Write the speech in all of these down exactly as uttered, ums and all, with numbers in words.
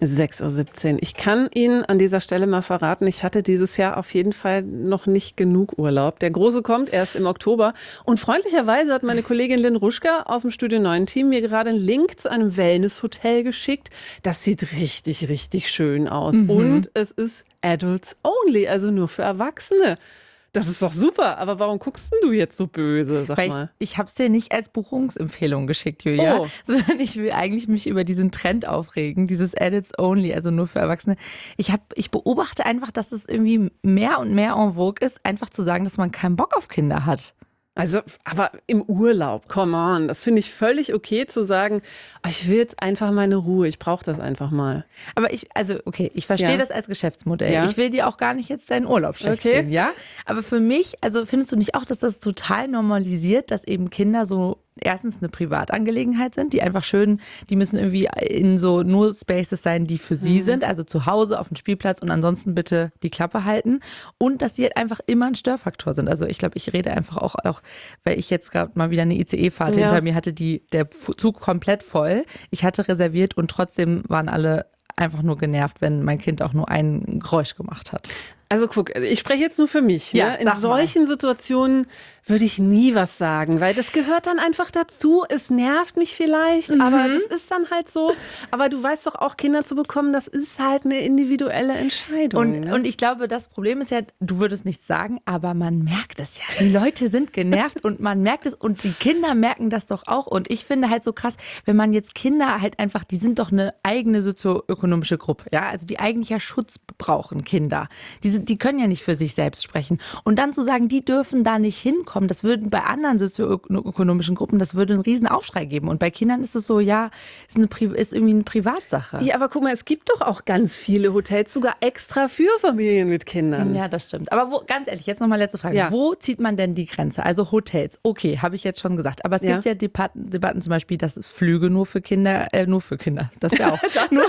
sechs Uhr siebzehn. Ich kann Ihnen an dieser Stelle mal verraten, ich hatte dieses Jahr auf jeden Fall noch nicht genug Urlaub. Der Große kommt erst im Oktober. Und freundlicherweise hat meine Kollegin Lynn Ruschka aus dem Studio neun Team mir gerade einen Link zu einem Wellness-Hotel geschickt. Das sieht richtig, richtig schön aus. Mhm. Und es ist Adults Only, also nur für Erwachsene. Das ist doch super, aber warum guckst denn du jetzt so böse, sag Weil mal? Ich, ich habe es dir nicht als Buchungsempfehlung geschickt, Julia, oh. sondern ich will eigentlich mich über diesen Trend aufregen, dieses Adults Only, also nur für Erwachsene. Ich, hab, ich beobachte einfach, dass es irgendwie mehr und mehr en vogue ist, einfach zu sagen, dass man keinen Bock auf Kinder hat. Also, aber im Urlaub, come on, das finde ich völlig okay zu sagen, oh, ich will jetzt einfach meine Ruhe, ich brauche das einfach mal. Aber ich, also okay, ich verstehe ja. das als Geschäftsmodell. Ja. Ich will dir auch gar nicht jetzt deinen Urlaub schlecht okay. geben, ja? Aber für mich, also findest du nicht auch, dass das total normalisiert, dass eben Kinder so erstens eine Privatangelegenheit sind, die einfach schön, die müssen irgendwie in so nur Spaces sein, die für sie mhm. sind, also zu Hause auf dem Spielplatz und ansonsten bitte die Klappe halten und dass sie halt einfach immer ein Störfaktor sind. Also ich glaube, ich rede einfach auch, auch weil ich jetzt gerade mal wieder eine I C E-Fahrt ja. hinter mir hatte, die der Zug komplett voll. Ich hatte reserviert und trotzdem waren alle einfach nur genervt, wenn mein Kind auch nur ein Geräusch gemacht hat. Also guck, ich spreche jetzt nur für mich. Ja, ne? In solchen mal. Situationen würde ich nie was sagen, weil das gehört dann einfach dazu. Es nervt mich vielleicht, mhm. aber das ist dann halt so. Aber du weißt doch auch, Kinder zu bekommen, das ist halt eine individuelle Entscheidung. Und, ne? und ich glaube, das Problem ist ja, du würdest nichts sagen, aber man merkt es ja. Die Leute sind genervt und man merkt es und die Kinder merken das doch auch. Und ich finde halt so krass, wenn man jetzt Kinder halt einfach, die sind doch eine eigene sozioökonomische Gruppe, ja, also die eigentlich ja Schutz brauchen, Kinder. Die sind Die können ja nicht für sich selbst sprechen. Und dann zu sagen, die dürfen da nicht hinkommen, das würde bei anderen sozioökonomischen Gruppen, das würde einen riesen Aufschrei geben. Und bei Kindern ist es so, ja, ist, eine, ist irgendwie eine Privatsache. Ja, aber guck mal, es gibt doch auch ganz viele Hotels, sogar extra für Familien mit Kindern. Ja, das stimmt. Aber wo, ganz ehrlich, jetzt nochmal letzte Frage. Ja. Wo zieht man denn die Grenze? Also Hotels, okay, habe ich jetzt schon gesagt. Aber es ja. gibt ja Debatten, Debatten zum Beispiel, dass es Flüge nur für Kinder, äh, nur für Kinder, das wäre auch, nur,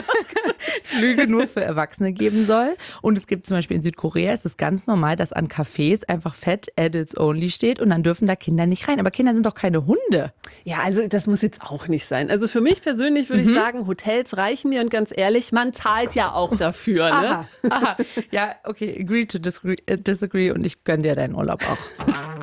Flüge nur für Erwachsene geben soll. Und es gibt zum Beispiel in Südkorea, ist es ganz normal, dass an Cafés einfach fett Adults Only steht und dann dürfen da Kinder nicht rein. Aber Kinder sind doch keine Hunde. Ja, also das muss jetzt auch nicht sein. Also für mich persönlich würde mhm. ich sagen, Hotels reichen mir und ganz ehrlich, man zahlt ja auch dafür. Ne? Aha, aha. Ja, okay, agree to disagree, disagree und ich gönne dir deinen Urlaub auch.